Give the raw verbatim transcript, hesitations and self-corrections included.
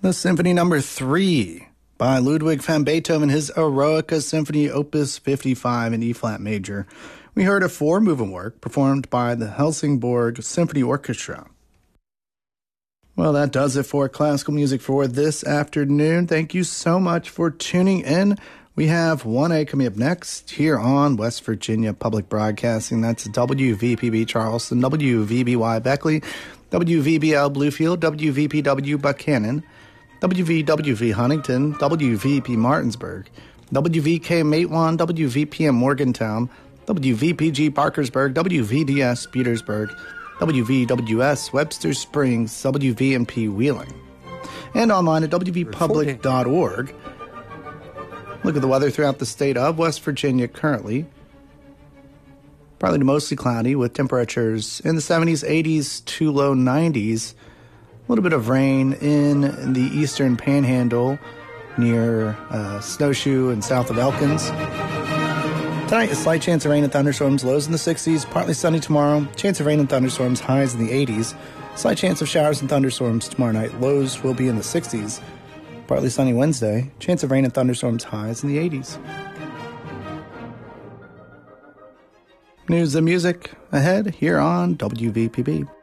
The Symphony Number three by Ludwig van Beethoven, his Eroica Symphony Opus fifty-five in E-flat major. We heard a four-movement work performed by the Helsingborg Symphony Orchestra. Well, that does it for classical music for this afternoon. Thank you so much for tuning in. We have one A coming up next here on West Virginia Public Broadcasting. That's W V P B Charleston, W V B Y Beckley, W V B L Bluefield, W V P W Buchanan, W V W V Huntington, W V P Martinsburg, W V K Matewan, W V P M Morgantown, W V P G Parkersburg, W V D S Petersburg, W V W S Webster Springs, W V M P Wheeling, and online at W V public dot org. Look at the weather throughout the state of West Virginia currently. Partly to mostly cloudy with temperatures in the seventies, eighties to low nineties. A little bit of rain in the eastern panhandle near uh, Snowshoe and south of Elkins. Tonight, a slight chance of rain and thunderstorms, lows in the sixties. Partly sunny tomorrow, chance of rain and thunderstorms, highs in the eighties. Slight chance of showers and thunderstorms tomorrow night, lows will be in the sixties. Partly sunny Wednesday, chance of rain and thunderstorms, highs in the eighties. News and music ahead here on W V P B.